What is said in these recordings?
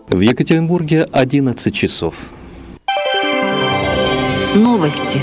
В Екатеринбурге 11 часов. Новости.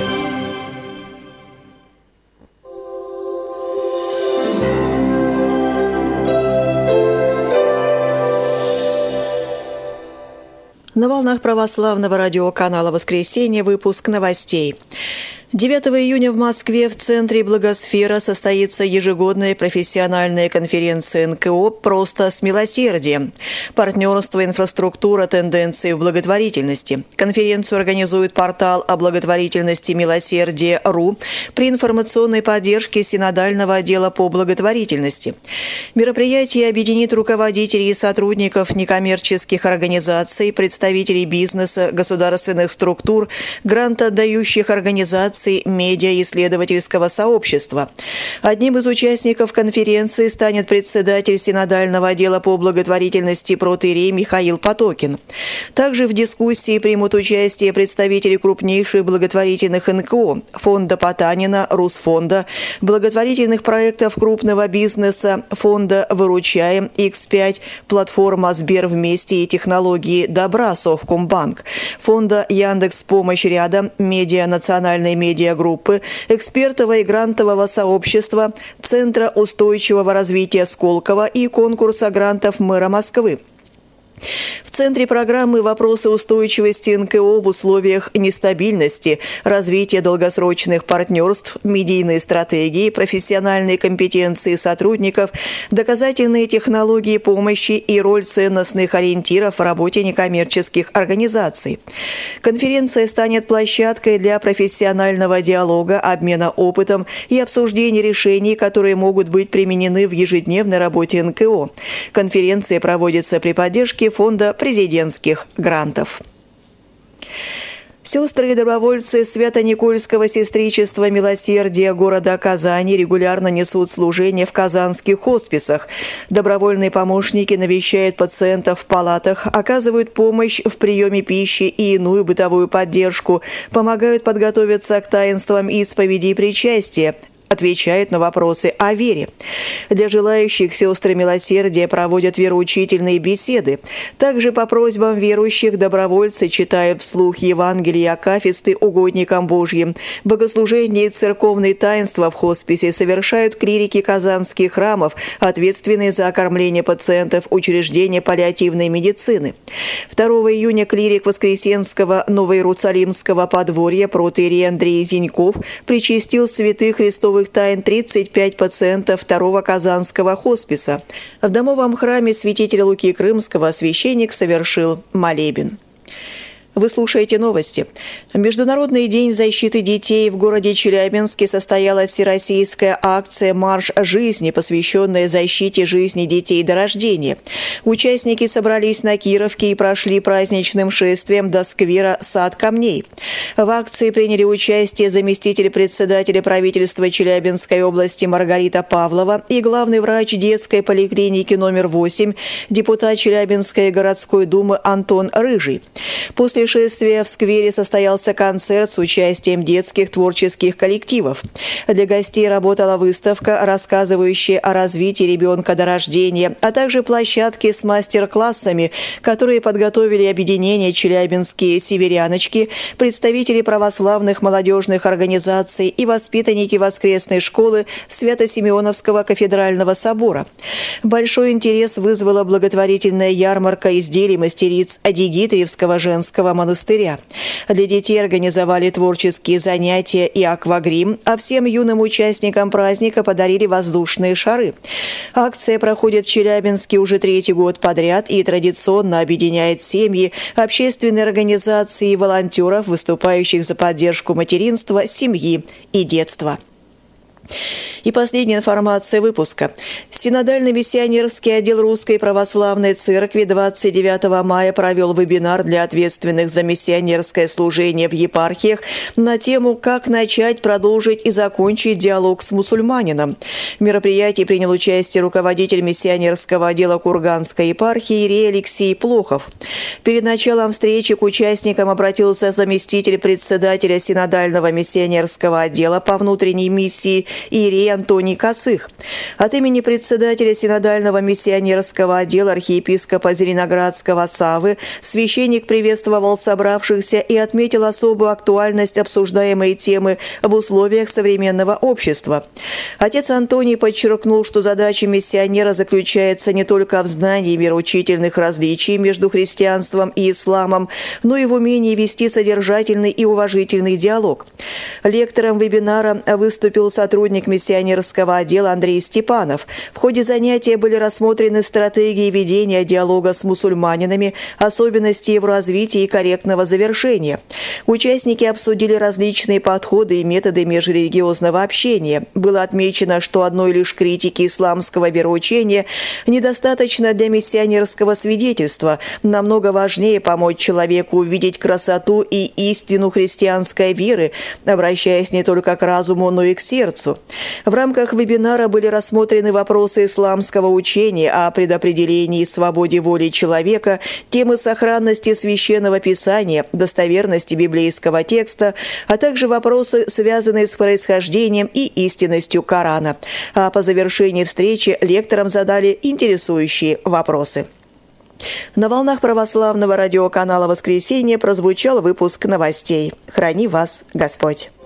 На волнах православного радиоканала «Воскресенье» выпуск новостей. 9 июня в Москве в Центре Благосфера состоится ежегодная профессиональная конференция НКО «Просто с милосердием». Партнерство, инфраструктура, тенденции в благотворительности. Конференцию организует портал о благотворительности «Милосердие.ру» при информационной поддержке Синодального отдела по благотворительности. Мероприятие объединит руководителей и сотрудников некоммерческих организаций, представителей бизнеса, государственных структур, грантоотдающих организаций, медиа-исследовательского сообщества. Одним из участников конференции станет председатель Синодального отдела по благотворительности протоиерей Михаил Потокин. Также в дискуссии примут участие представители крупнейших благотворительных НКО, фонда Потанина, Русфонда, благотворительных проектов крупного бизнеса, фонда «Выручаем», X5, платформа «Сбер вместе» и технологии добра Совкомбанк, фонда «Яндекс.Помощь рядом», медиа национальной медиагруппы, экспертного и грантового сообщества, Центра устойчивого развития Сколково и конкурса грантов мэра Москвы. В центре программы вопросы устойчивости НКО в условиях нестабильности, развития долгосрочных партнерств, медийные стратегии, профессиональные компетенции сотрудников, доказательные технологии помощи и роль ценностных ориентиров в работе некоммерческих организаций. Конференция станет площадкой для профессионального диалога, обмена опытом и обсуждения решений, которые могут быть применены в ежедневной работе НКО. Конференция проводится при поддержке фонда президентских грантов. Сестры и добровольцы Свято-Никольского сестричества «Милосердия» города Казани регулярно несут служение в казанских хосписах. Добровольные помощники навещают пациентов в палатах, оказывают помощь в приеме пищи и иную бытовую поддержку, помогают подготовиться к таинствам исповеди и причастия, отвечают на вопросы о вере. Для желающих сестры милосердия проводят вероучительные беседы. Также по просьбам верующих добровольцы читают вслух Евангелие и акафисты угодникам Божьим. Богослужения и церковные таинства в хосписе совершают клирики казанских храмов, ответственные за окормление пациентов учреждения паллиативной медицины. 2 июня клирик Воскресенского Новоиерусалимского подворья протоиерей Андрей Зиньков причастил святых Христовых тайн 35 пациентов второго казанского хосписа. В домовом храме святителя Луки Крымского священник совершил молебен. Вы слушаете новости. Международный день защиты детей в городе Челябинске состоялась всероссийская акция «Марш жизни», посвященная защите жизни детей до рождения. Участники собрались на Кировке и прошли праздничным шествием до сквера «Сад камней». В акции приняли участие заместитель председателя правительства Челябинской области Маргарита Павлова и главный врач детской поликлиники номер 8, депутат Челябинской городской думы Антон Рыжий. После шествия в сквере состоялся концерт с участием детских творческих коллективов. Для гостей работала выставка, рассказывающая о развитии ребенка до рождения, а также площадки с мастер-классами, которые подготовили объединение «Челябинские северяночки», представители православных молодежных организаций и воспитанники воскресной школы Свято-Симеоновского кафедрального собора. Большой интерес вызвала благотворительная ярмарка изделий мастериц Адигитриевского женского монастыря. Для детей организовали творческие занятия и аквагрим, а всем юным участникам праздника подарили воздушные шары. Акция проходит в Челябинске уже 3-й год подряд и традиционно объединяет семьи, общественные организации и волонтеров, выступающих за поддержку материнства, семьи и детства. И последняя информация выпуска. Синодальный миссионерский отдел Русской Православной Церкви 29 мая провел вебинар для ответственных за миссионерское служение в епархиях на тему «Как начать, продолжить и закончить диалог с мусульманином». В мероприятии принял участие руководитель миссионерского отдела Курганской епархии иерей Алексей Плохов. Перед началом встречи к участникам обратился заместитель председателя Синодального миссионерского отдела по внутренней миссии иерей Антоний Косых. От имени председателя Синодального миссионерского отдела архиепископа Зеленоградского Саввы священник приветствовал собравшихся и отметил особую актуальность обсуждаемой темы в условиях современного общества. Отец Антоний подчеркнул, что задача миссионера заключается не только в знании вероучительных различий между христианством и исламом, но и в умении вести содержательный и уважительный диалог. Лектором вебинара выступил сотрудник миссионерского отдела Андрей Степанов. В ходе занятия были рассмотрены стратегии ведения диалога с мусульманинами, особенности его развития и корректного завершения. Участники обсудили различные подходы и методы межрелигиозного общения. Было отмечено, что одной лишь критики исламского вероучения недостаточно для миссионерского свидетельства. Намного важнее помочь человеку увидеть красоту и истину христианской веры, обращаясь не только к разуму, но и к сердцу. В рамках вебинара были рассмотрены вопросы исламского учения о предопределении и свободе воли человека, темы сохранности священного писания, достоверности библейского текста, а также вопросы, связанные с происхождением и истинностью Корана. А по завершении встречи лекторам задали интересующие вопросы. На волнах православного радиоканала «Воскресенье» прозвучал выпуск новостей. Храни вас Господь!